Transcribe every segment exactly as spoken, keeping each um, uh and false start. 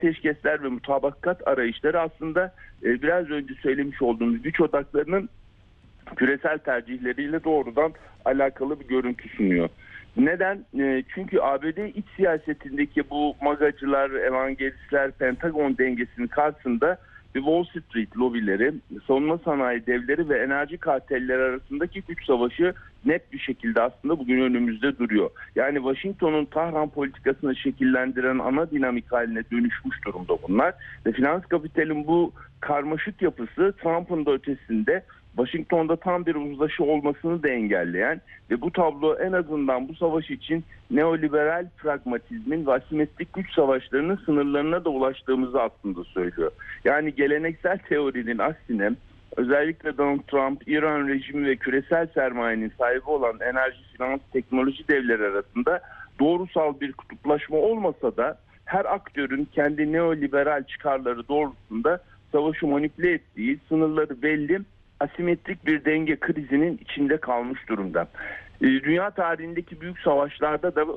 ateşkesler ve mutabakat arayışları aslında e, biraz önce söylemiş olduğumuz güç odaklarının küresel tercihleriyle doğrudan alakalı bir görüntü sunuyor. Neden? E, çünkü A B D iç siyasetindeki bu magacılar, evangelistler, Pentagon dengesinin karşısında bir Wall Street lobileri, savunma sanayi devleri ve enerji kartelleri arasındaki güç savaşı net bir şekilde aslında bugün önümüzde duruyor. Yani Washington'un Tahran politikasını şekillendiren ana dinamik haline dönüşmüş durumda bunlar. Ve finans kapitalin bu karmaşık yapısı Trump'ın da ötesinde Washington'da tam bir uzlaşı olmasını da engelleyen ve bu tablo en azından bu savaş için neoliberal pragmatizmin ve asimetrik güç savaşlarının sınırlarına da ulaştığımızı aslında söylüyor. Yani geleneksel teorinin aksine özellikle Donald Trump, İran rejimi ve küresel sermayenin sahibi olan enerji, finans, teknoloji devleri arasında doğrusal bir kutuplaşma olmasa da her aktörün kendi neoliberal çıkarları doğrultusunda savaşı manipüle ettiği, sınırları belli, asimetrik bir denge krizinin içinde kalmış durumda. Dünya tarihindeki büyük savaşlarda da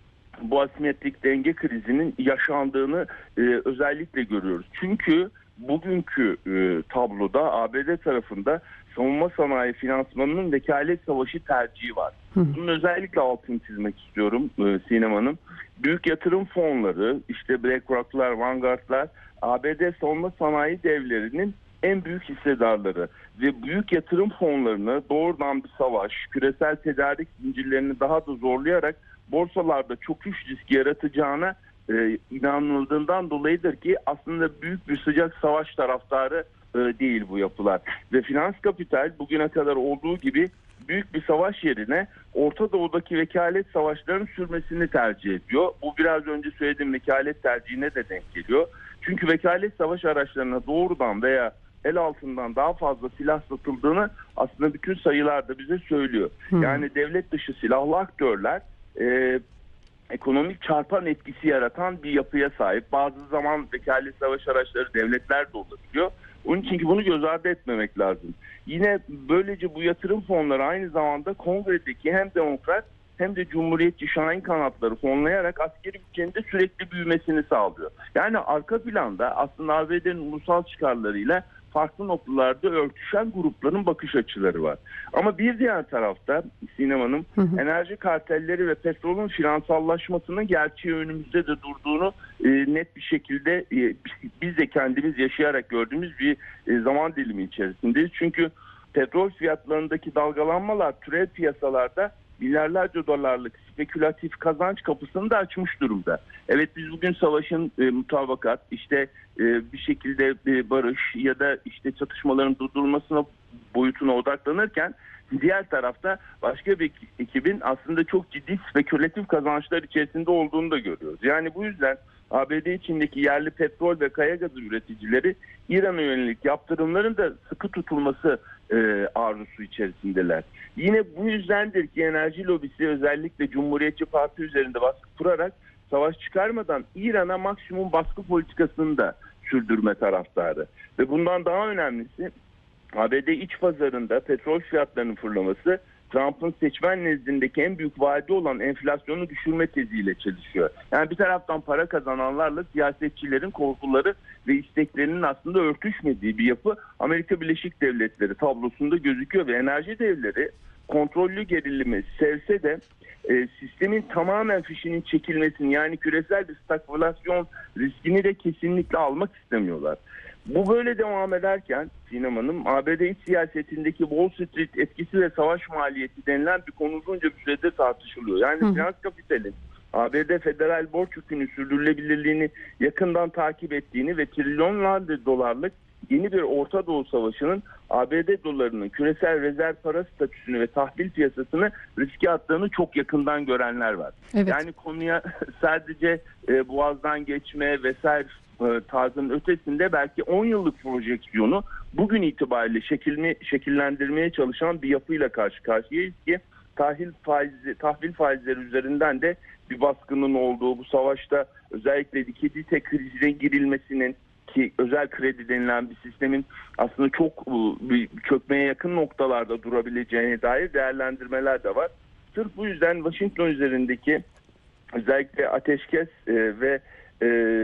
bu asimetrik denge krizinin yaşandığını e, özellikle görüyoruz. Çünkü bugünkü e, tabloda A B D tarafında savunma sanayi finansmanının vekalet savaşı tercihi var. Bunun özellikle altını çizmek istiyorum e, Sinem Hanım. Büyük yatırım fonları, işte BlackRock'lar, Vanguard'lar, A B D savunma sanayi devlerinin en büyük hissedarları ve büyük yatırım fonlarını doğrudan bir savaş, küresel tedarik zincirlerini daha da zorlayarak borsalarda çöküş riski yaratacağına e, inanıldığından dolayıdır ki aslında büyük bir sıcak savaş taraftarı e, değil bu yapılar. Ve finans kapital bugüne kadar olduğu gibi büyük bir savaş yerine Orta Doğu'daki vekalet savaşlarının sürmesini tercih ediyor. Bu biraz önce söylediğim vekalet tercihine de denk geliyor. Çünkü vekalet savaş araçlarına doğrudan veya el altından daha fazla silah satıldığını aslında bütün sayılar da bize söylüyor. Hmm. Yani devlet dışı silahlı aktörler e, ekonomik çarpan etkisi yaratan bir yapıya sahip. Bazı zaman vekalet savaş araçları devletler de olabiliyor. Onun için ki bunu göz ardı etmemek lazım. Yine böylece bu yatırım fonları aynı zamanda kongredeki hem demokrat hem de cumhuriyetçi şahin kanatları fonlayarak askeri bütçenin de sürekli büyümesini sağlıyor. Yani arka planda aslında A B D'nin ulusal çıkarlarıyla farklı noktalarda örtüşen grupların bakış açıları var. Ama bir diğer tarafta Sinem Hanım, hı hı. enerji kartelleri ve petrolün finansallaşmasının gerçeği önümüzde de durduğunu e, net bir şekilde e, biz de kendimiz yaşayarak gördüğümüz bir e, zaman dilimi içerisindeyiz. Çünkü petrol fiyatlarındaki dalgalanmalar türev piyasalarda milyarlarca dolarlık spekülatif kazanç kapısını da açmış durumda. Evet, biz bugün savaşın e, mutabakat, işte e, bir şekilde e, barış ya da işte çatışmaların durdurulmasına boyutuna odaklanırken diğer tarafta başka bir ekibin aslında çok ciddi spekülatif kazançlar içerisinde olduğunu da görüyoruz. Yani bu yüzden A B D içindeki yerli petrol ve kaya gazı üreticileri İran'a yönelik yaptırımların da sıkı tutulması e, arzusu içerisindeler. Yine bu yüzdendir ki enerji lobisi özellikle Cumhuriyetçi Parti üzerinde baskı kurarak savaş çıkarmadan İran'a maksimum baskı politikasını da sürdürme taraftarı. Ve bundan daha önemlisi A B D iç pazarında petrol fiyatlarının fırlaması Trump'ın seçmen nezdindeki en büyük vaadi olan enflasyonu düşürme teziyle çelişiyor. Yani bir taraftan para kazananlarla siyasetçilerin korkuları ve isteklerinin aslında örtüşmediği bir yapı Amerika Birleşik Devletleri tablosunda gözüküyor ve enerji devleri kontrollü gerilimi sevse de e, sistemin tamamen fişinin çekilmesini, yani küresel bir stagflasyon riskini de kesinlikle almak istemiyorlar. Bu böyle devam ederken Sinem Hanım, A B D iç siyasetindeki Wall Street etkisi ve savaş maliyeti denilen bir konu uzunca bir süredir tartışılıyor. Yani Hı. finans kapitalin A B D federal borç yükünün sürdürülebilirliğini yakından takip ettiğini ve trilyonlarca dolarlık yeni bir Orta Doğu savaşının A B D dolarının küresel rezerv para statüsünü ve tahvil piyasasını riske attığını çok yakından görenler var. Evet. Yani konuya sadece e, boğazdan geçme vesaire e, tarzının ötesinde belki on yıllık projeksiyonu bugün itibariyle şekilini, şekillendirmeye çalışan bir yapıyla karşı karşıyayız ki tahvil faizi, tahvil faizleri üzerinden de bir baskının olduğu bu savaşta özellikle likidite krizine girilmesinin, ki özel kredi denilen bir sistemin aslında çok bir çökmeye yakın noktalarda durabileceğine dair değerlendirmeler de var. Sırf bu yüzden Washington üzerindeki özellikle ateşkes e, ve e,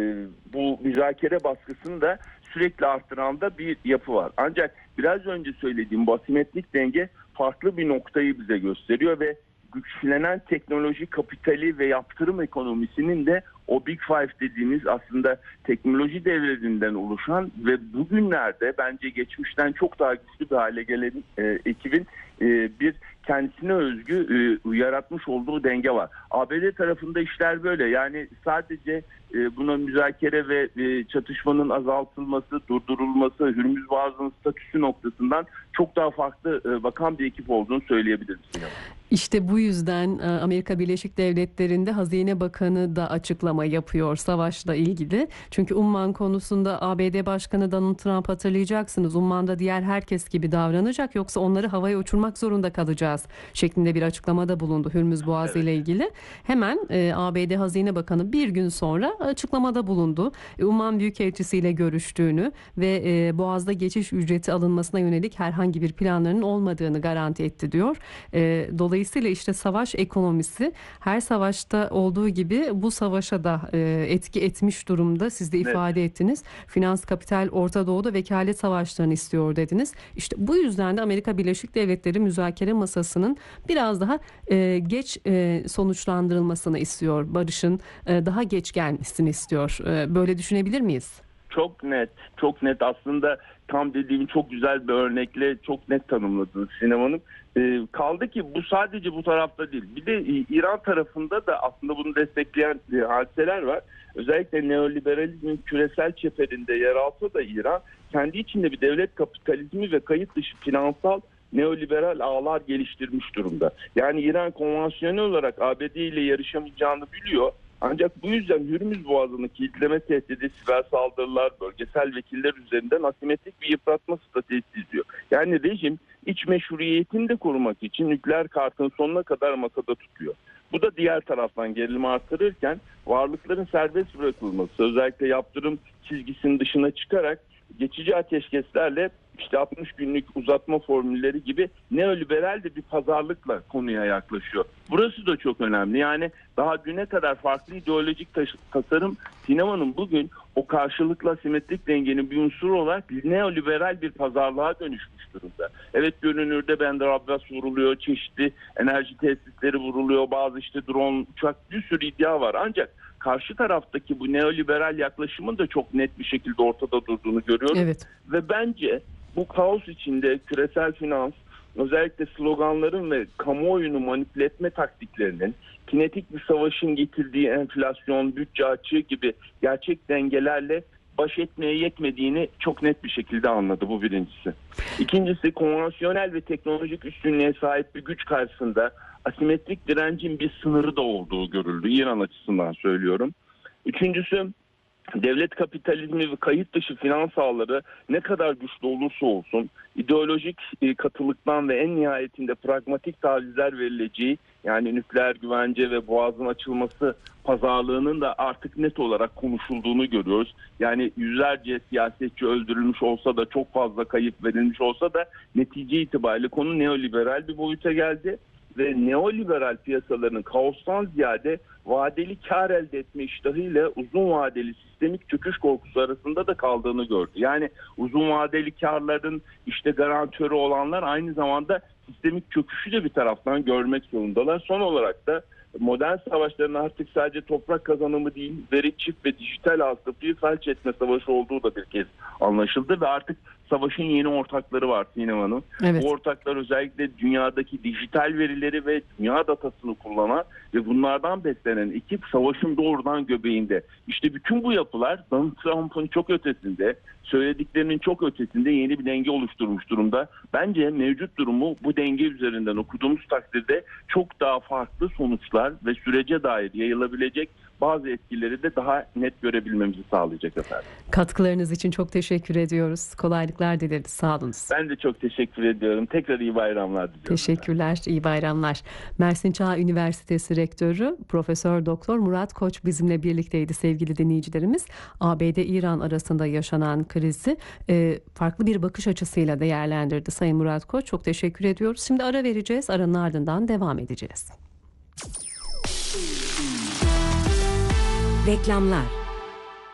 bu müzakere baskısını da sürekli arttıran da bir yapı var. Ancak biraz önce söylediğim bu asimetrik denge farklı bir noktayı bize gösteriyor ve güçlenen teknoloji kapitali ve yaptırım ekonomisinin de o Big Five dediğimiz aslında teknoloji devlerinden oluşan ve bugünlerde bence geçmişten çok daha güçlü bir hale gelen e, ekibin e, bir kendisine özgü e, yaratmış olduğu denge var. A B D tarafında işler böyle. Yani sadece e, buna müzakere ve e, çatışmanın azaltılması, durdurulması, Hürmüz Boğazı'nın statüsü noktasından çok daha farklı e, bakan bir ekip olduğunu söyleyebiliriz. İşte bu yüzden Amerika Birleşik Devletleri'nde Hazine Bakanı da açıklama yapıyor savaşla ilgili. Çünkü Umman konusunda A B D Başkanı Donald Trump, hatırlayacaksınız, Umman'da diğer herkes gibi davranacak yoksa onları havaya uçurmak zorunda kalacağız şeklinde bir açıklamada bulundu Hürmüz Boğazı evet. ile ilgili. Hemen e, A B D Hazine Bakanı bir gün sonra açıklamada bulundu. E, Umman Büyükelçisi ile görüştüğünü ve e, Boğaz'da geçiş ücreti alınmasına yönelik herhangi bir planlarının olmadığını garanti etti diyor. E, Dolayısıyla işte savaş ekonomisi her savaşta olduğu gibi bu savaşa da e, etki etmiş durumda. Siz de ifade evet. ettiniz. Finans, kapital, Orta Doğu'da vekalet savaşlarını istiyor dediniz. İşte bu yüzden de Amerika Birleşik Devletleri müzakere masasının biraz daha e, geç e, sonuçlandırılmasını istiyor. Barışın e, daha geç gelmesini istiyor. E, böyle düşünebilir miyiz? Çok net, çok net. Aslında tam dediğim çok güzel bir örnekle çok net tanımladınız Sinem Hanım. Ee, kaldı ki bu sadece bu tarafta değil. Bir de İran tarafında da aslında bunu destekleyen e, hadiseler var. Özellikle neoliberalizmin küresel çeperinde yer alsa da İran kendi içinde bir devlet kapitalizmi ve kayıt dışı finansal neoliberal ağlar geliştirmiş durumda. Yani İran konvansiyonel olarak A B D ile yarışamayacağını biliyor. Ancak bu yüzden Hürmüz Boğazı'nı kilitleme tehdidi, siber saldırılar, bölgesel vekiller üzerinden asimetrik bir yıpratma stratejisi izliyor. Yani rejim iç meşruiyetini de korumak için nükleer kartın sonuna kadar masada tutuyor. Bu da diğer taraftan gerilimi artırırken varlıkların serbest bırakılması, özellikle yaptırım çizgisinin dışına çıkarak geçici ateşkeslerle işte altmış günlük uzatma formülleri gibi neoliberal de bir pazarlıkla konuya yaklaşıyor. Burası da çok önemli. Yani daha düne kadar farklı ideolojik tasarım sinemanın bugün o karşılıklı asimetrik dengenin bir unsuru olarak bir neoliberal bir pazarlığa dönüşmüş durumda. Evet, görünürde Bandar Abbas vuruluyor, çeşitli enerji tesisleri vuruluyor, bazı işte drone, uçak, bir sürü iddia var. Ancak karşı taraftaki bu neoliberal yaklaşımın da çok net bir şekilde ortada durduğunu görüyoruz. Evet. Ve bence bu kaos içinde küresel finans, özellikle sloganların ve kamuoyunu manipüle etme taktiklerinin, kinetik bir savaşın getirdiği enflasyon, bütçe açığı gibi gerçek dengelerle baş etmeye yetmediğini çok net bir şekilde anladı, bu birincisi. İkincisi, konvansiyonel ve teknolojik üstünlüğe sahip bir güç karşısında asimetrik direncin bir sınırı da olduğu görüldü. İran açısından söylüyorum. Üçüncüsü, devlet kapitalizmi ve kayıt dışı finans ağları ne kadar güçlü olursa olsun ideolojik katılıktan ve en nihayetinde pragmatik tavizler verileceği, yani nükleer güvence ve boğazın açılması pazarlığının da artık net olarak konuşulduğunu görüyoruz. Yani yüzlerce siyasetçi öldürülmüş olsa da, çok fazla kayıp verilmiş olsa da netice itibariyle konu neoliberal bir boyuta geldi. Ve neoliberal piyasaların kaostan ziyade vadeli kar elde etme iştahıyla uzun vadeli sistemik çöküş korkusu arasında da kaldığını gördü. Yani uzun vadeli karların işte garantörü olanlar aynı zamanda sistemik çöküşü de bir taraftan görmek zorundalar. Son olarak da modern savaşların artık sadece toprak kazanımı değil, veri, çip ve dijital altyapıyı felç etme savaşı olduğu da bir kez anlaşıldı ve artık savaşın yeni ortakları var Sinem Hanım. Evet. Bu ortaklar özellikle dünyadaki dijital verileri ve dünya datasını kullanan ve bunlardan beslenen ekip savaşın doğrudan göbeğinde. İşte bütün bu yapılar Donald Trump'ın çok ötesinde, söylediklerinin çok ötesinde yeni bir denge oluşturmuş durumda. Bence mevcut durumu bu denge üzerinden okuduğumuz takdirde çok daha farklı sonuçlar ve sürece dair yayılabilecek bazı etkileri de daha net görebilmemizi sağlayacak efendim. Katkılarınız için çok teşekkür ediyoruz. Kolaylıklar dileriz. Sağ olunuz. Ben de çok teşekkür ediyorum. Tekrar iyi bayramlar diliyorum. Teşekkürler. İyi bayramlar. Mersin Çağ Üniversitesi Rektörü Profesör Doktor Murat Koç bizimle birlikteydi sevgili dinleyicilerimiz. A B D-İran arasında yaşanan krizi e, farklı bir bakış açısıyla değerlendirdi Sayın Murat Koç. Çok teşekkür ediyoruz. Şimdi ara vereceğiz. Aranın ardından devam edeceğiz. Reklamlar.